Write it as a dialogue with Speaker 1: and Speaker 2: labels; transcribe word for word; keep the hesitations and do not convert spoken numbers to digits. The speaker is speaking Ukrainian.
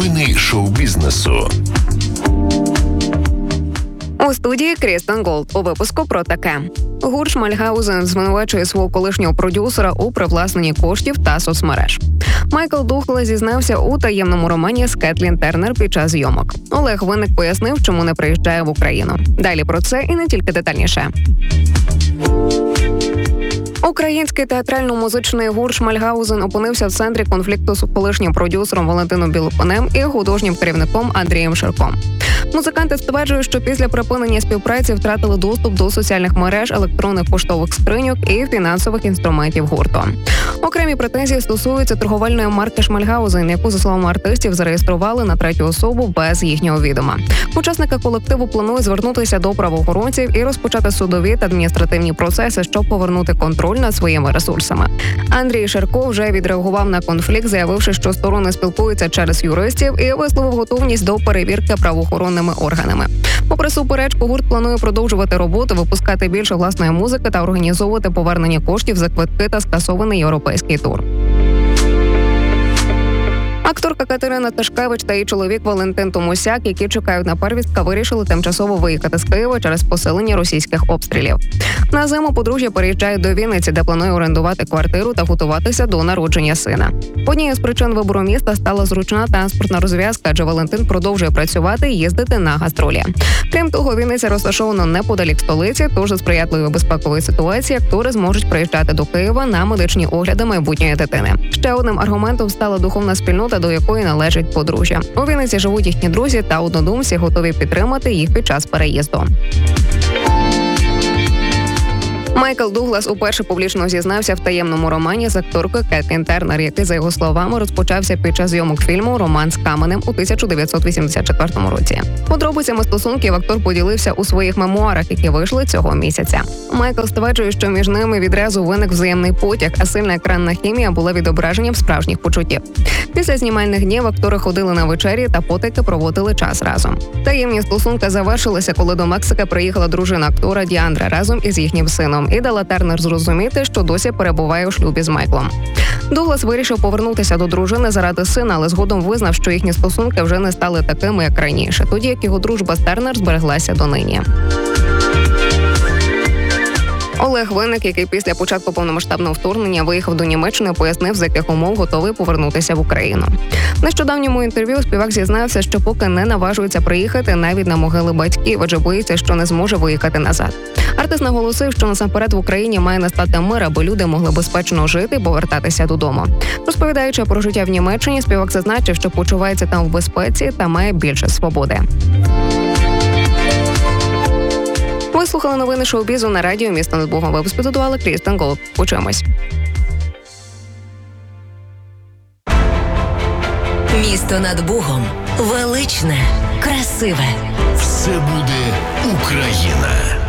Speaker 1: Новини шоу-бізнесу.
Speaker 2: У студії Крістен Голд. У випуску про таке. Гурт Шмальгаузен звинувачує свого колишнього продюсера у привласненні коштів та соцмереж. Майкл Дуглас зізнався у таємному романі з Кетлін Тернер під час зйомок. Олег Винник пояснив, чому не приїжджає в Україну. Далі про це і не тільки детальніше. Український театрально-музичний гурт Шмальгаузен опинився в центрі конфлікту з колишнім продюсером Валентином Білопанем і художнім керівником Андрієм Ширком. Музиканти стверджують, що після припинення співпраці втратили доступ до соціальних мереж, електронних поштових скриньок і фінансових інструментів гурту. Окремі претензії стосуються торговельної марки Шмальгаузен, яку, за словами артистів, зареєстрували на третю особу без їхнього відома. Учасники колективу планують звернутися до правоохоронців і розпочати судові та адміністративні процеси, щоб повернути контроль над своїми ресурсами. Андрій Ширко вже відреагував на конфлікт, заявивши, що сторони спілкуються через юристів і висловив готовність до перевірки правоохоронними органами. Попри суперечку, гурт планує продовжувати роботу, випускати більше власної музики та організовувати повернення коштів за квитки та скасований європейський тур. Акторка Катерина Ташкевич та її чоловік Валентин Томусяк, які чекають на первістка, вирішили тимчасово виїхати з Києва через посилення російських обстрілів. На зиму подружжя переїжджає до Вінниці, де планує орендувати квартиру та готуватися до народження сина. Однією з причин вибору міста стала зручна транспортна розв'язка, адже Валентин продовжує працювати і їздити на гастролі. Крім того, Вінниця розташована неподалік столиці, тож за сприятливої безпекової ситуації актори зможуть приїжджати до Києва на медичні огляди майбутньої дитини. Ще одним аргументом стала духовна спільнота, до якої належить подружжя. У Вінниці живуть їхні друзі та однодумці, готові підтримати їх під час переїзду. Майкл Дуглас уперше публічно зізнався в таємному романі з акторкою Кетлін Тернер, який, за його словами, розпочався під час зйомок фільму «Роман з Каменем» у тисяча дев'ятсот вісімдесят четвертому році. Подробицями стосунків актор поділився у своїх мемуарах, які вийшли цього місяця. Майкл стверджує, що між ними відразу виник взаємний потяг, а сильна екранна хімія була відображенням справжніх почуттів. Після знімальних днів актори ходили на вечері та потайки проводили час разом. Таємні стосунки завершилися, коли до Мексики приїхала дружина актора Діандра разом із їхнім сином і дала Тернер зрозуміти, що досі перебуває у шлюбі з Майклом. Дуглас вирішив повернутися до дружини заради сина, але згодом визнав, що їхні стосунки вже не стали такими, як раніше, тоді як його дружба з Тернер збереглася донині. Олег Винник, який після початку повномасштабного вторгнення виїхав до Німеччини, пояснив, з яких умов готовий повернутися в Україну. В нещодавньому інтерв'ю співак зізнався, що поки не наважується приїхати навіть на могили батьків, адже боїться, що не зможе виїхати назад. Артист наголосив, що насамперед в Україні має настати мир, аби люди могли безпечно жити і повертатися додому. Розповідаючи про життя в Німеччині, співак зазначив, що почувається там в безпеці та має більше свободи. Ви слухали новини шоу-бізу на радіо «Місто над Богом». Випуск підготувала Крістен Голд. Почуємось.
Speaker 3: Місто над Богом. Величне, красиве.
Speaker 1: Все буде Україна.